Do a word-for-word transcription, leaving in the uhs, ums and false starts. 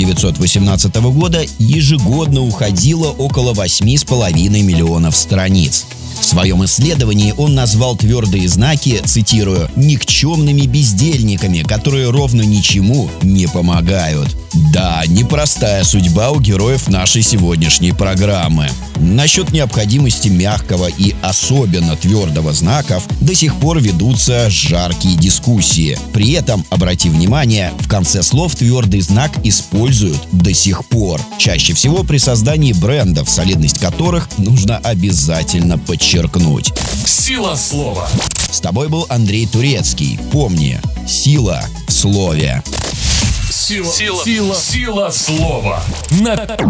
девятьсот восемнадцатого года ежегодно уходило около восемь с половиной миллионов страниц. В своем исследовании он назвал твердые знаки, цитирую, «никчемными бездельниками, которые ровно ничему не помогают». Да, непростая судьба у героев нашей сегодняшней программы. Насчет необходимости мягкого и особенно твердого знаков до сих пор ведутся жаркие дискуссии. При этом, обрати внимание, в конце слов твердый знак используют до сих пор. Чаще всего при создании брендов, солидность которых нужно обязательно подчеркнуть. Сила слова. С тобой был Андрей Турецкий. Помни, сила в слове. Сила, сила, сила, сила слова. На